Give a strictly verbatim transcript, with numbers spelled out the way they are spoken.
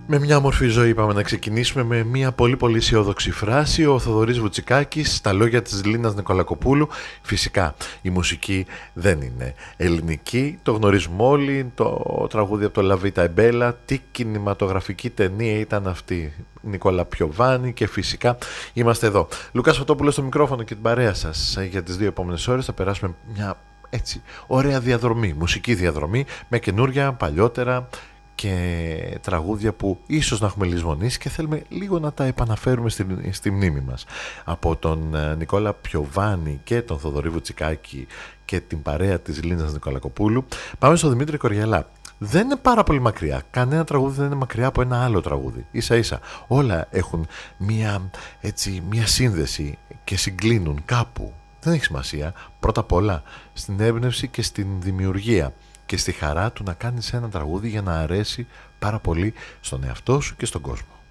Με μια όμορφη ζωή πάμε να ξεκινήσουμε με μια πολύ πολύ αισιόδοξη φράση. Ο Θοδωρής Βουτσικάκης στα λόγια της Λίνας Νικολακοπούλου. Φυσικά η μουσική δεν είναι ελληνική, το γνωρίζουμε όλοι. Το τραγούδι από το Λαβίτα Εμπέλα. Τι κινηματογραφική ταινία ήταν αυτή, Νικόλα Πιοβάνη. Και φυσικά είμαστε εδώ. Λουκάς Φωτόπουλος στο μικρόφωνο και την παρέα σας. Για τις δύο επόμενες ώρες θα περάσουμε μια έτσι ωραία διαδρομή, μουσική διαδρομή, με καινούρια, παλιότερα και τραγούδια που ίσως να έχουμε λησμονήσει και θέλουμε λίγο να τα επαναφέρουμε στη, στη μνήμη μας. Από τον Νικόλα Πιοβάνη και τον Θοδωρή Βουτσικάκη και την παρέα της Λίνας Νικολακοπούλου, πάμε στον Δημήτρη Κοριαλά. Δεν είναι πάρα πολύ μακριά. Κανένα τραγούδι δεν είναι μακριά από ένα άλλο τραγούδι. Ίσα ίσα όλα έχουν μία, έτσι, μία σύνδεση και συγκλίνουν κάπου. Δεν έχει σημασία. Πρώτα απ' όλα στην έμπνευση και στην δημιουργία και στη χαρά του να κάνεις ένα τραγούδι για να αρέσει πάρα πολύ στον εαυτό σου και στον κόσμο.